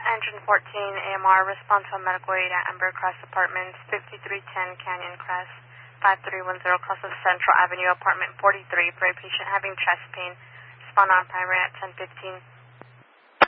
Engine 14, AMR, response on medical aid at Ember Crest Apartments, 5310 Canyon Crest, 5310 across of Central Avenue, apartment 43, for a patient having chest pain. Respond on primary at 10:15.